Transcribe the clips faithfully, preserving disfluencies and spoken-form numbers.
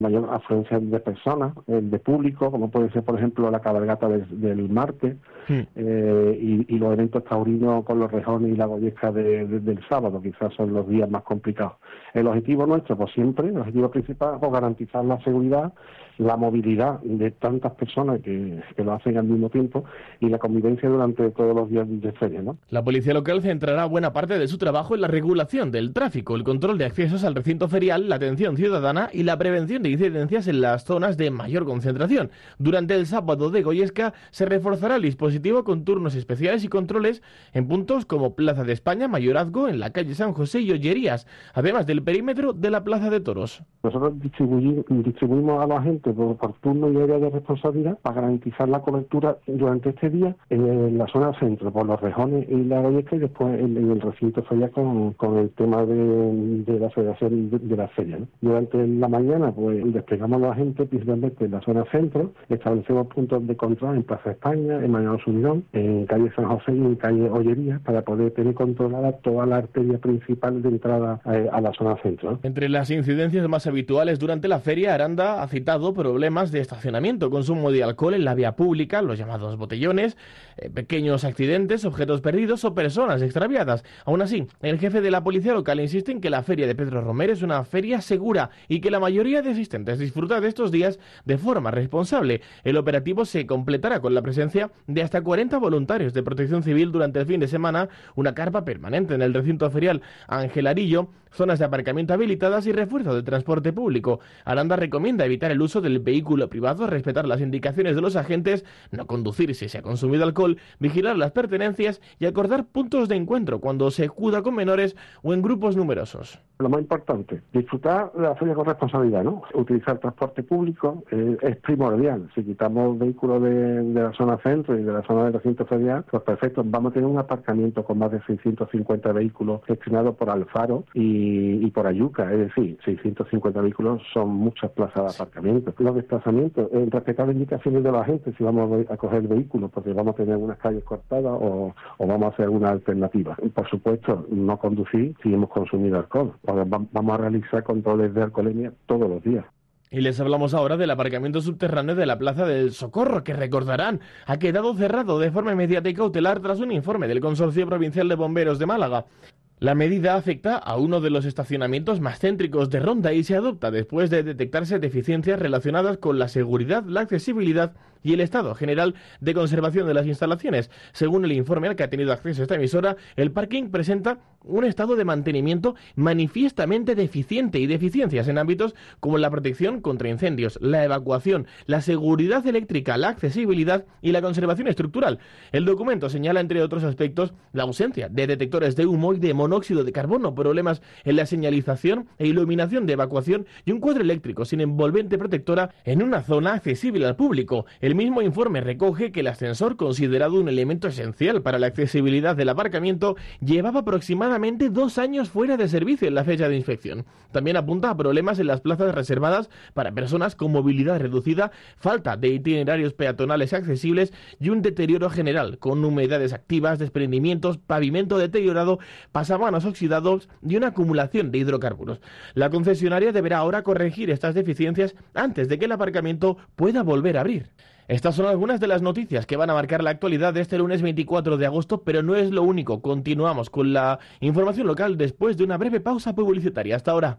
mayor afluencia de personas, de público, como puede ser, por ejemplo, la cabalgata del, del martes, sí. eh, y, y los eventos taurinos con los rejones y la goyesca de, de, del sábado, quizás son los días más complicados. El objetivo nuestro, pues siempre, el objetivo principal, pues garantizar la seguridad, la movilidad de tantas personas que, que lo hacen al mismo tiempo y la convivencia durante todos los días de feria, ¿no? La policía local centrará buena parte de su trabajo en la regulación del tráfico, el control de accesos al recinto ferial, la atención ciudadana y la prevención de incidencias en las zonas de mayor concentración. Durante el sábado de Goyesca se reforzará el dispositivo con turnos especiales y controles en puntos como Plaza de España, Mayorazgo, en la calle San José y Ollerías, además del perímetro de la Plaza de Toros. Nosotros distribuimos, distribuimos a la gente por, por turno y área de responsabilidad para garantizar la cobertura durante este día en la zona centro, por los rejones y la Goyesca, y después en, en el recinto ferial con, con el tema de, de la federación de, de la feria, ¿no? Durante la mañana pues desplegamos a la gente principalmente en la zona centro, establecemos puntos de control en Plaza España, en Manuel Subidón, en calle San José y en calle Ollerías, para poder tener controlada toda la arteria principal de entrada a, a la zona centro, ¿no? Entre las incidencias más habituales durante la feria, Aranda ha citado problemas de estacionamiento, consumo de alcohol en la vía pública, los llamados botellones, eh, pequeños accidentes, objetos perdidos o personas extraviadas. Aún así, el jefe de la policía local insiste en que la feria de Pedro Romero es una feria segura y que la mayoría de asistentes disfruta de estos días de forma responsable. El operativo se completará con la presencia de hasta cuarenta voluntarios de protección civil durante el fin de semana, una carpa permanente en el recinto ferial Ángel Arillo, zonas de aparcamiento habilitadas y refuerzo del transporte público. Aranda recomienda evitar el uso del vehículo privado, respetar las indicaciones de los agentes, no conducir si se ha consumido alcohol, vigilar las pertenencias y acordar puntos de encuentro cuando se acuda con menores o en grupos numerosos. Lo más importante, disfrutar de la feria con responsabilidad, ¿no? Utilizar transporte público eh, es primordial. Si quitamos vehículos de, de la zona centro y de la zona del recinto ferial, pues perfecto, vamos a tener un aparcamiento con más de seiscientos cincuenta vehículos gestionados por Alfaro y, y por Ayuca, es decir, seiscientos cincuenta vehículos son muchas plazas de aparcamiento. Los desplazamientos, eh, respetar las indicaciones de la gente si vamos a coger el vehículo, porque vamos a tener unas calles cortadas o, o vamos a hacer alguna alternativa. Y por supuesto, no conducir si hemos consumido alcohol. Vamos a realizar controles de alcoholemia todos los días. Y les hablamos ahora del aparcamiento subterráneo de la Plaza del Socorro, que recordarán, ha quedado cerrado de forma inmediata y cautelar tras un informe del Consorcio Provincial de Bomberos de Málaga. La medida afecta a uno de los estacionamientos más céntricos de Ronda y se adopta después de detectarse deficiencias relacionadas con la seguridad, la accesibilidad y el estado general de conservación de las instalaciones. Según el informe al que ha tenido acceso esta emisora, el parking presenta un estado de mantenimiento manifiestamente deficiente y deficiencias en ámbitos como la protección contra incendios, la evacuación, la seguridad eléctrica, la accesibilidad y la conservación estructural. El documento señala, entre otros aspectos, la ausencia de detectores de humo y de monóxido de carbono, problemas en la señalización e iluminación de evacuación y un cuadro eléctrico sin envolvente protectora en una zona accesible al público. El mismo informe recoge que el ascensor, considerado un elemento esencial para la accesibilidad del aparcamiento, llevaba aproximadamente dos años fuera de servicio en la fecha de inspección. También apunta a problemas en las plazas reservadas para personas con movilidad reducida, falta de itinerarios peatonales accesibles y un deterioro general, con humedades activas, desprendimientos, pavimento deteriorado, pasamanos oxidados y una acumulación de hidrocarburos. La concesionaria deberá ahora corregir estas deficiencias antes de que el aparcamiento pueda volver a abrir. Estas son algunas de las noticias que van a marcar la actualidad de este lunes veinticuatro de agosto, pero no es lo único. Continuamos con la información local después de una breve pausa publicitaria. Hasta ahora.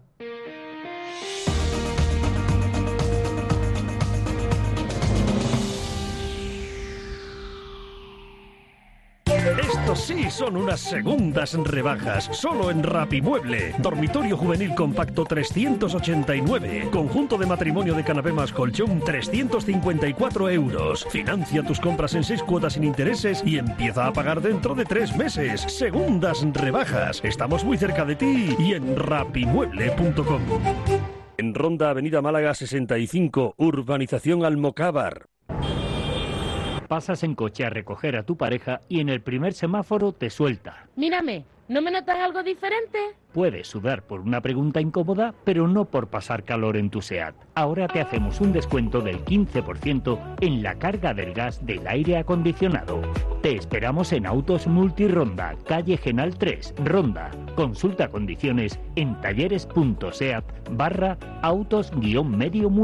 Estos sí son unas segundas rebajas, solo en Rapimueble. Dormitorio juvenil compacto trescientos ochenta y nueve. Conjunto de matrimonio de canapé más colchón trescientos cincuenta y cuatro euros. Financia tus compras en seis cuotas sin intereses y empieza a pagar dentro de tres meses. Segundas rebajas. Estamos muy cerca de ti y en rapimueble punto com. En Ronda, Avenida Málaga sesenta y cinco, Urbanización Almocávar. Pasas en coche a recoger a tu pareja y en el primer semáforo te suelta. Mírame, ¿No me notas algo diferente? Puedes sudar por una pregunta incómoda, pero no por pasar calor en tu SEAT. Ahora te hacemos un descuento del quince por ciento en la carga del gas del aire acondicionado. Te esperamos en Autos Multironda, calle Genal tres, Ronda. Consulta condiciones en talleres punto seat barra autos guión medio